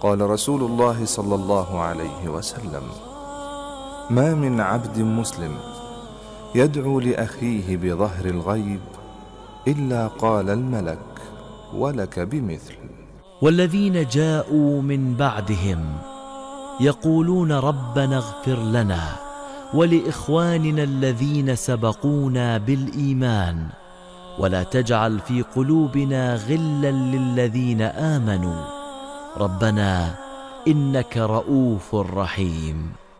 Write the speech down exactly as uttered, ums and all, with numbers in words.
قال رسول الله صلى الله عليه وسلم: ما من عبد مسلم يدعو لأخيه بظهر الغيب إلا قال الملك: ولك بمثل. والذين جاءوا من بعدهم يقولون ربنا اغفر لنا ولإخواننا الذين سبقونا بالإيمان ولا تجعل في قلوبنا غلا للذين آمنوا ربنا إنك رؤوف رحيم.